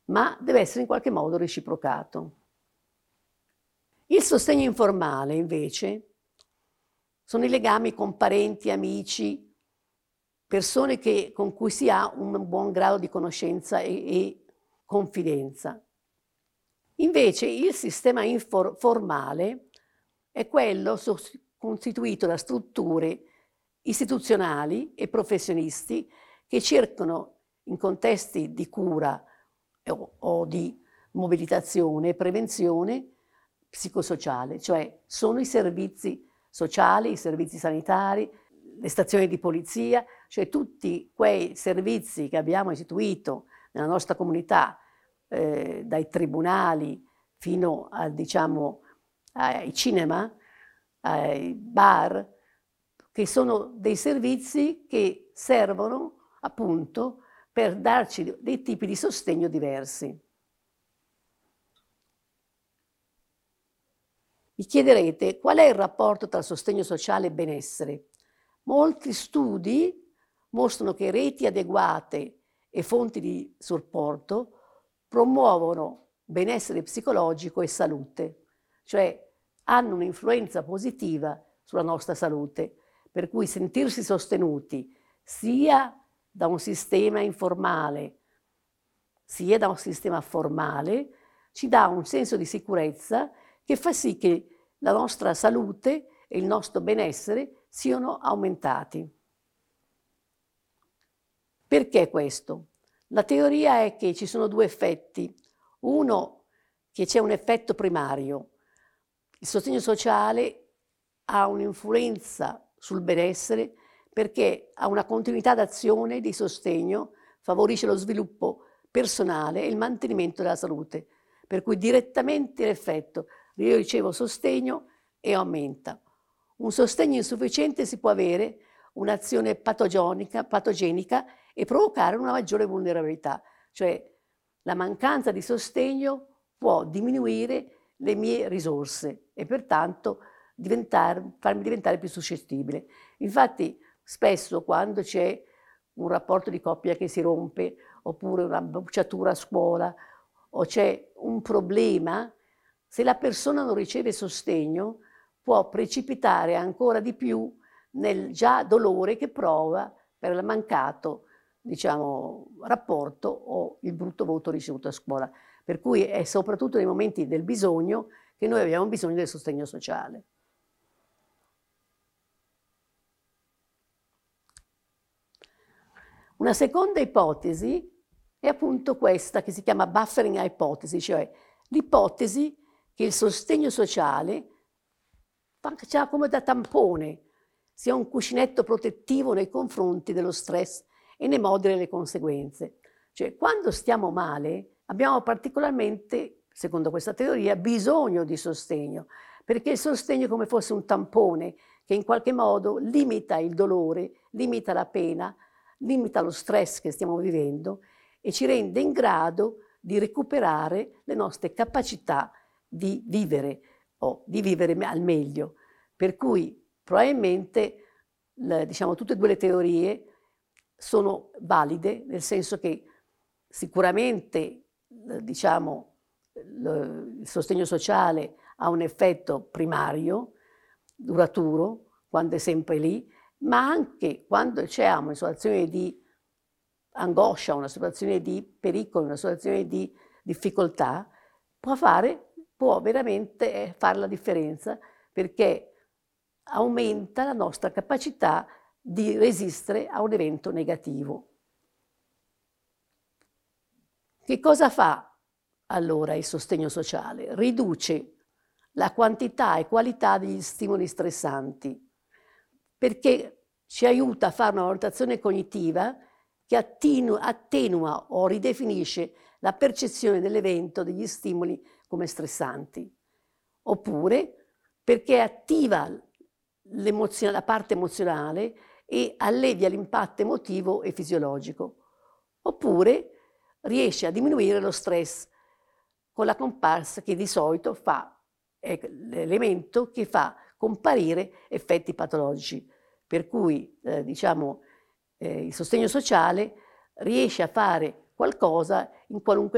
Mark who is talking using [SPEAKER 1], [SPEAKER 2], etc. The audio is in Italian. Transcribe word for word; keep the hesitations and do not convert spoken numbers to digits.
[SPEAKER 1] ma deve essere in qualche modo reciprocato. Il sostegno informale, invece, sono i legami con parenti, amici, persone che, con cui si ha un buon grado di conoscenza e, e confidenza. Invece il sistema informale è quello costituito da strutture istituzionali e professionisti che cercano in contesti di cura o, o di mobilitazione e prevenzione psicosociale, cioè sono i servizi sociali, i servizi sanitari, le stazioni di polizia, cioè tutti quei servizi che abbiamo istituito nella nostra comunità, eh, dai tribunali fino a, diciamo, ai cinema, ai bar, che sono dei servizi che servono appunto per darci dei tipi di sostegno diversi. Vi chiederete qual è il rapporto tra sostegno sociale e benessere. Molti studi mostrano che reti adeguate e fonti di supporto promuovono benessere psicologico e salute, cioè hanno un'influenza positiva sulla nostra salute, per cui sentirsi sostenuti sia da un sistema informale sia da un sistema formale ci dà un senso di sicurezza che fa sì che la nostra salute e il nostro benessere siano aumentati. Perché questo? La teoria è che ci sono due effetti. Uno, che c'è un effetto primario. Il sostegno sociale ha un'influenza sul benessere perché ha una continuità d'azione di sostegno, favorisce lo sviluppo personale e il mantenimento della salute, per cui direttamente l'effetto, io ricevo sostegno e aumenta. Un sostegno insufficiente si può avere un'azione patogenica, patogenica e provocare una maggiore vulnerabilità, cioè la mancanza di sostegno può diminuire le mie risorse e pertanto diventare, farmi diventare più suscettibile. Infatti spesso quando c'è un rapporto di coppia che si rompe, oppure una bocciatura a scuola, o c'è un problema, se la persona non riceve sostegno può precipitare ancora di più nel già dolore che prova per il mancato, diciamo, rapporto o il brutto voto ricevuto a scuola. Per cui è soprattutto nei momenti del bisogno che noi abbiamo bisogno del sostegno sociale. Una seconda ipotesi è appunto questa che si chiama buffering hypothesis, cioè l'ipotesi che il sostegno sociale faccia come da tampone, sia un cuscinetto protettivo nei confronti dello stress e ne modera le conseguenze. Cioè, quando stiamo male abbiamo particolarmente, secondo questa teoria, bisogno di sostegno, perché il sostegno è come fosse un tampone che in qualche modo limita il dolore, limita la pena, limita lo stress che stiamo vivendo e ci rende in grado di recuperare le nostre capacità di vivere o di vivere al meglio. Per cui probabilmente diciamo, tutte e due le teorie sono valide, nel senso che sicuramente diciamo, il sostegno sociale ha un effetto primario, duraturo, quando è sempre lì, ma anche quando c'è una situazione di angoscia, una situazione di pericolo, una situazione di difficoltà, può fare, può veramente fare la differenza, perché aumenta la nostra capacità di resistere a un evento negativo. Che cosa fa allora il sostegno sociale? Riduce la quantità e qualità degli stimoli stressanti, perché ci aiuta a fare una valutazione cognitiva che attenua, attenua o ridefinisce la percezione dell'evento, degli stimoli come stressanti. Oppure perché attiva la parte emozionale e allevia l'impatto emotivo e fisiologico. Oppure riesce a diminuire lo stress con la comparsa che di solito fa, è l'elemento che fa comparire effetti patologici. Per cui eh, diciamo, eh, il sostegno sociale riesce a fare qualcosa in qualunque